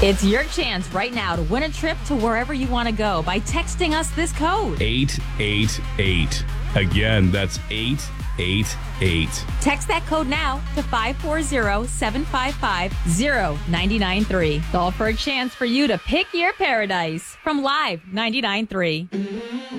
It's your chance right now to win a trip to wherever you want to go by texting us this code. 888. Again, that's 888. Text that code now to 540-755-0993. Call for a chance for you to pick your paradise from Live 99.3.